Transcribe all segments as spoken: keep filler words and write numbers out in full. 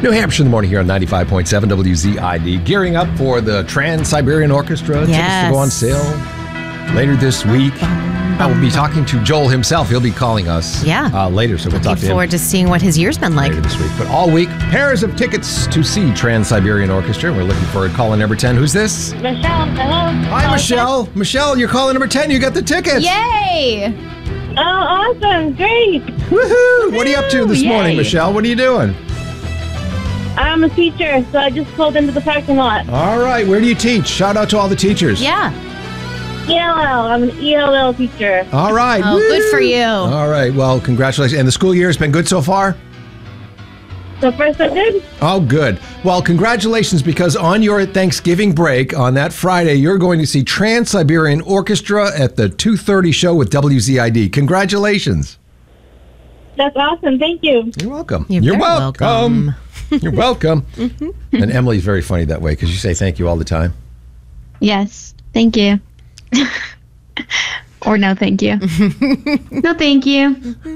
New Hampshire in the morning here on ninety-five point seven W Z I D. Gearing up for the Trans-Siberian Orchestra. Yes. Tickets to go on sale later this week. I will be talking to Joel himself. He'll be calling us Yeah. uh, later, so we'll Looking talk to him forward to seeing what his year's been like. later this week. But all week, pairs of tickets to see Trans-Siberian Orchestra. We're looking for caller number ten. Who's this? Michelle, hello. Hi, Michelle. Michelle, you're caller number ten. You got the tickets. Yay! Oh, awesome. Great. Woohoo! What are you up to this Yay. morning, Michelle? What are you doing? I'm a teacher, so I just pulled into the parking lot. All right. Where do you teach? Shout out to all the teachers. Yeah. E L L. I'm an E L L teacher. All right. Oh, good Woo. for you. All right. Well, congratulations. And the school year has been good so far? So first I did. Oh, good. Well, congratulations, because on your Thanksgiving break on that Friday, you're going to see Trans-Siberian Orchestra at the two thirty show with W Z I D. Congratulations. That's awesome. Thank you. You're welcome. You're very welcome. You're welcome. And Emily's very funny that way because you say thank you all the time. Yes. Thank you. Or no, thank you. No, thank you.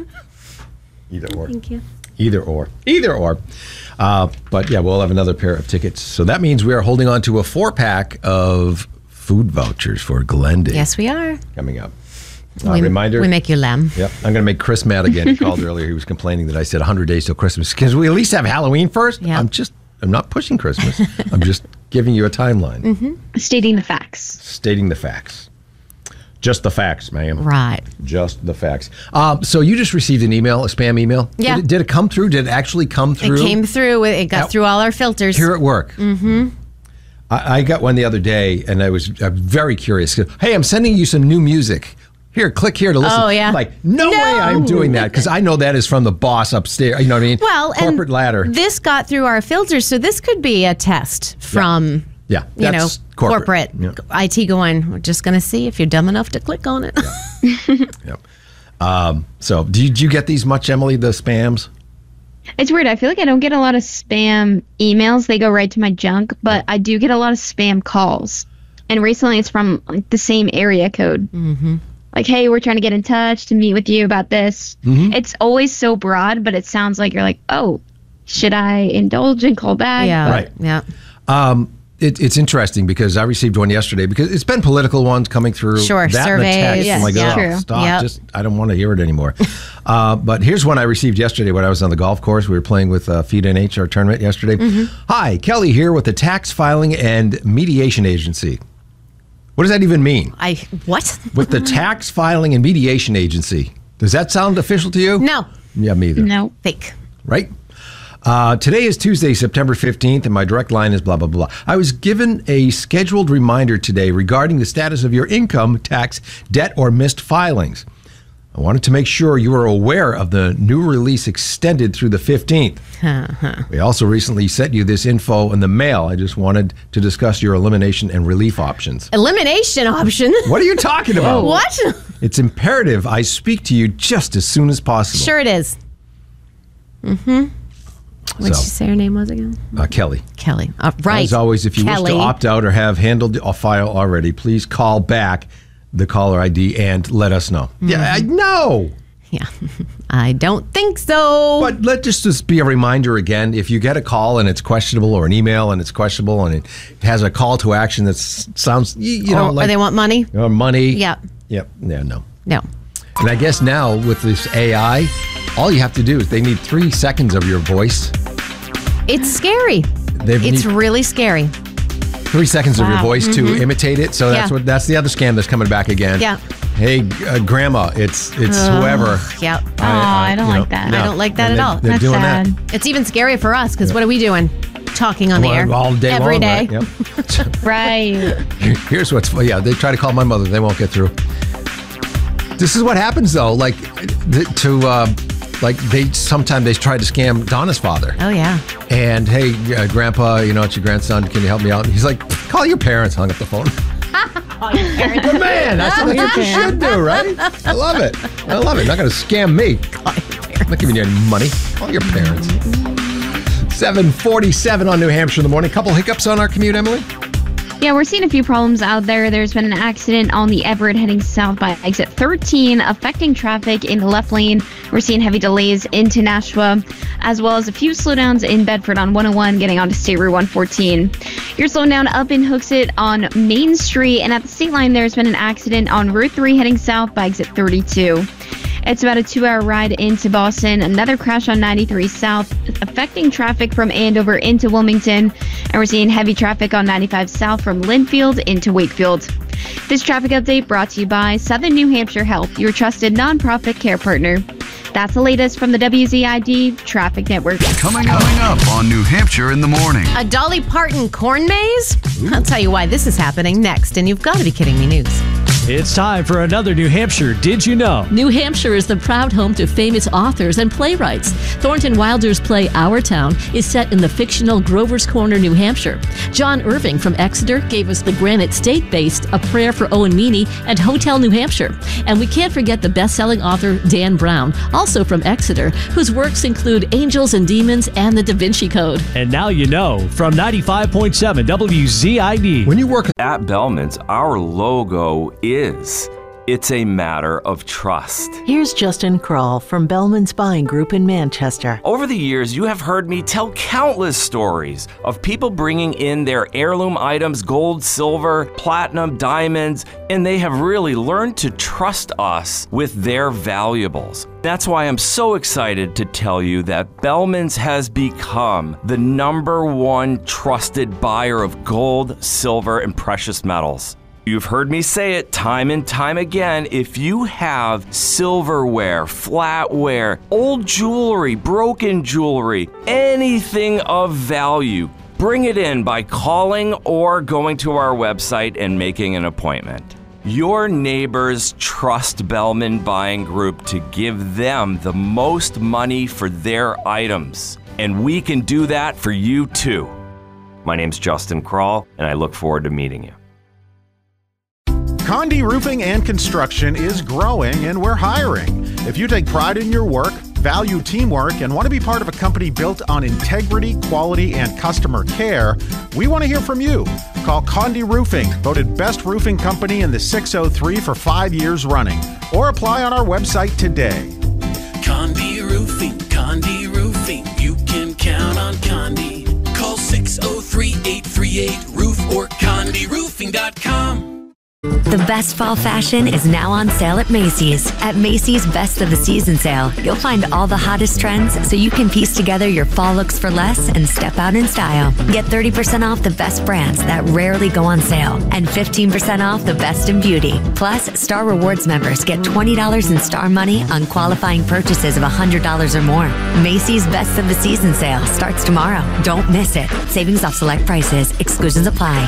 Either or. Thank you. Either or. Either or. Uh, but yeah, we'll have another pair of tickets. So that means we are holding on to a four pack of food vouchers for Glendy Yes, we are. coming up. Uh, we, reminder. We make you lamb. Yep. I'm going to make Chris mad again. He called earlier. He was complaining that I said one hundred days till Christmas. Can we at least have Halloween first? Yeah. I'm just, I'm not pushing Christmas. I'm just giving you a timeline. Mm-hmm. Stating the facts. Stating the facts. Just the facts, ma'am. Right. Just the facts. Um, so you just received an email, a spam email? Yeah. Did it, did it come through? Did it actually come through? It came through. It got At- through all our filters. Here at work. Mm-hmm. I, I got one the other day, and I was uh, very curious. Hey, I'm sending you some new music. Here, click here to listen. Oh, yeah. I'm like, no, No. way I'm doing that, because I know that is from the boss upstairs. You know what I mean? Well, corporate and ladder. This got through our filters, so this could be a test from, Yeah, you know, that's corporate, corporate. Yeah. I T going, we're just going to see if you're dumb enough to click on it. Yep. Um, so, did you get these much, Emily? The spams? It's weird. I feel like I don't get a lot of spam emails. They go right to my junk, but I do get a lot of spam calls. And recently it's from like the same area code. Mm-hmm. Like, hey, we're trying to get in touch to meet with you about this. Mm-hmm. It's always so broad, but it sounds like you're like, oh, should I indulge and call back? yeah. Right. Yeah. Um, it, it's interesting because I received one yesterday because it's been political ones coming through. Sure, that and the surveys, text. yes, I'm like, yeah. oh, True. stop. Yep. Just, I don't want to hear it anymore. uh, but here's one I received yesterday when I was on the golf course. We were playing with uh, Feed N H, our tournament yesterday. Mm-hmm. Hi, Kelly here with the Tax Filing and Mediation Agency. What does that even mean? I, what? With the Tax Filing and Mediation Agency. Does that sound official to you? No. Yeah, me either. No. Fake. Right? Uh, today is Tuesday, September fifteenth, and my direct line is blah, blah, blah. I was given a scheduled reminder today regarding the status of your income tax debt or missed filings. I wanted to make sure you were aware of the new release extended through the fifteenth. We also recently sent you this info in the mail. I just wanted to discuss your elimination and relief options. Elimination option. What are you talking about? What? It's imperative I speak to you just as soon as possible. Sure it is. Mm-hmm. What did So. you say her name was again? Uh, Kelly. Kelly. Uh, right. As always, if you Kelly. wish to opt out or have handled a file already, please call back the caller I D and let us know. Mm-hmm. Yeah, I know. Yeah. I don't think so. But let this just be a reminder again. If you get a call and it's questionable, or an email and it's questionable, and it has a call to action that s- sounds, you, you know, or, like or they want money? uh, money. Yeah. Yep. Yeah. No. No. And I guess now with this A I, all you have to do is they need three seconds of your voice. It's scary. They It's need really scary. three seconds of your Wow. voice to imitate it. So that's Yeah. what that's the other scam that's coming back again. Yeah. Hey, uh, grandma, it's it's Ugh, whoever. Yeah. Oh, I don't you know, like that. no. I don't like that And at they- all. They're That's doing sad. that. It's even scarier for us because what are we doing? Talking on the air all day every long, day. right? Yep. Right. Here's what's yeah. They try to call my mother, they won't get through. This is what happens though. Like th- to uh, like they sometimes they try to scam Donna's father. Oh yeah. And hey, uh, grandpa, you know it's your grandson. Can you help me out? And he's like, call your parents. Hung up the phone. Good man. That's, that's what you should do, right? I love it. I love it. You're not going to scam me. I'm not giving you any money. Call your parents. seven forty-seven on New Hampshire in the morning. Couple hiccups on our commute, Emily? Yeah, we're seeing a few problems out there. There's been an accident on the Everett heading south by exit thirteen, affecting traffic in the left lane. We're seeing heavy delays into Nashua, as well as a few slowdowns in Bedford on one oh one, getting onto State Route one fourteen. You're slowing down up in Hooksett on Main Street, and at the state line, there's been an accident on Route three heading south by exit thirty-two. It's about a two-hour ride into Boston. Another crash on ninety-three South, affecting traffic from Andover into Wilmington. And we're seeing heavy traffic on ninety-five South from Linfield into Wakefield. This traffic update brought to you by Southern New Hampshire Health, your trusted nonprofit care partner. That's the latest from the W Z I D Traffic Network. Coming up, coming up on New Hampshire in the Morning. A Dolly Parton corn maze? Ooh. I'll tell you why this is happening next, and you've got to be kidding me news. It's time for another New Hampshire Did You Know? New Hampshire is the proud home to famous authors and playwrights. Thornton Wilder's play Our Town is set in the fictional Grover's Corner, New Hampshire. John Irving from Exeter gave us the Granite State-based A Prayer for Owen Meany and Hotel New Hampshire. And we can't forget the best-selling author Dan Brown, also from Exeter, whose works include Angels and Demons and The Da Vinci Code. And now you know from ninety-five point seven W Z I D. When you work at Bellman's, our logo is Is. It's a matter of trust. Here's Justin Kroll from Bellman's Buying Group in Manchester. Over the years, you have heard me tell countless stories of people bringing in their heirloom items, gold, silver, platinum, diamonds, and they have really learned to trust us with their valuables. That's why I'm so excited to tell you that Bellman's has become the number one trusted buyer of gold, silver, and precious metals. You've heard me say it time and time again. If you have silverware, flatware, old jewelry, broken jewelry, anything of value, bring it in by calling or going to our website and making an appointment. Your neighbors trust Bellman Buying Group to give them the most money for their items, and we can do that for you too. My name's Justin Kroll, and I look forward to meeting you. Condé Roofing and Construction is growing, and we're hiring. If you take pride in your work, value teamwork, and want to be part of a company built on integrity, quality, and customer care, we want to hear from you. Call Condé Roofing, voted best roofing company in the six oh three for five years running, or apply on our website today. Condé Roofing, Condé Roofing, you can count on Condé. Call six oh three, eight three eight, roof or condé roofing dot com. The best fall fashion is now on sale at Macy's. At Macy's Best of the Season sale, you'll find all the hottest trends so you can piece together your fall looks for less and step out in style. Get thirty percent off the best brands that rarely go on sale and fifteen percent off the best in beauty. Plus, Star Rewards members get twenty dollars in Star Money on qualifying purchases of one hundred dollars or more. Macy's Best of the Season sale starts tomorrow. Don't miss it. Savings off select prices. Exclusions apply.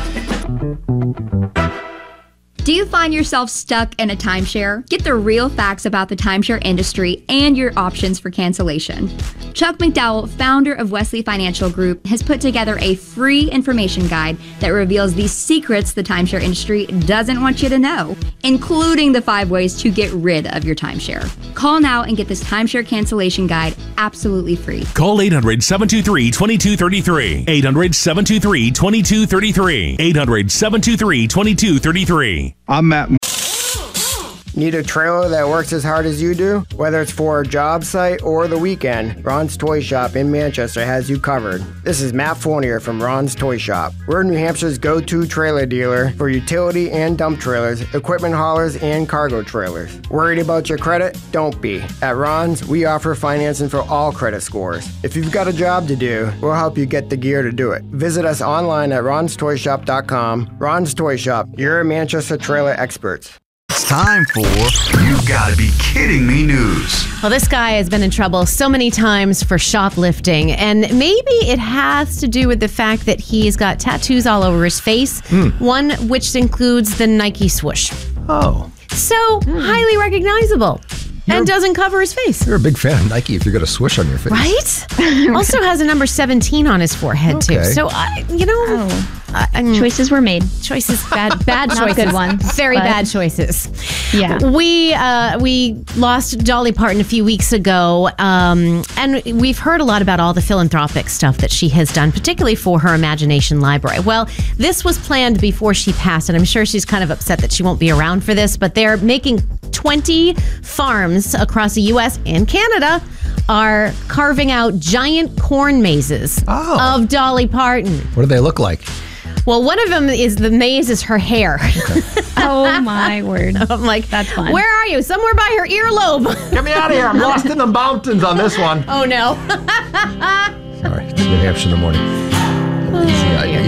Do you find yourself stuck in a timeshare? Get the real facts about the timeshare industry and your options for cancellation. Chuck McDowell, founder of Wesley Financial Group, has put together a free information guide that reveals the secrets the timeshare industry doesn't want you to know, including the five ways to get rid of your timeshare. Call now and get this timeshare cancellation guide absolutely free. Call eight hundred, seven two three, two two three three. eight hundred, seven two three, two two three three. eight hundred, seven two three, two two three three. I'm Matt. Need a trailer that works as hard as you do? Whether it's for a job site or the weekend, Ron's Toy Shop in Manchester has you covered. This is Matt Fournier from Ron's Toy Shop. We're New Hampshire's go-to trailer dealer for utility and dump trailers, equipment haulers, and cargo trailers. Worried about your credit? Don't be. At Ron's, we offer financing for all credit scores. If you've got a job to do, we'll help you get the gear to do it. Visit us online at rons toy shop dot com. Ron's Toy Shop, your Manchester trailer experts. It's time for You Gotta Be Kidding Me news. Well, this guy has been in trouble so many times for shoplifting, and maybe it has to do with the fact that he's got tattoos all over his face, mm. one which includes the Nike swoosh. Oh. So, mm. highly recognizable. and doesn't cover his face. You're a big fan of Nike if you're going to swish on your face. Right? Also has a number seventeen on his forehead, too. Okay. So, I, you know... Oh. Uh, um, choices were made. Choices, bad, bad Not choices. good ones, Very but- bad choices. Yeah. We uh, we lost Dolly Parton a few weeks ago, um, and we've heard a lot about all the philanthropic stuff that she has done, particularly for her Imagination Library. Well, this was planned before she passed, and I'm sure she's kind of upset that she won't be around for this, but they're making twenty farms across the U S and Canada are carving out giant corn mazes Oh. of Dolly Parton. What do they look like? Well, one of them is the maze is her hair. Oh my word. I'm like, that's fun. Where are you? Somewhere by her earlobe. Get me out of here. I'm lost in the mountains on this one. Oh, no. Sorry. It's New Hampshire in the morning. Oh, Yeah, yeah.